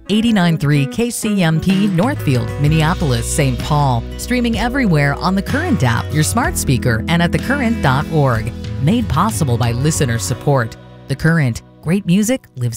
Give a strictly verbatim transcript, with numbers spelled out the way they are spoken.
eighty-nine point three K C M P Northfield, Minneapolis, Saint Paul. Streaming everywhere on the Current app, your smart speaker, and at the current dot org. Made possible by listener support. The Current. Great music lives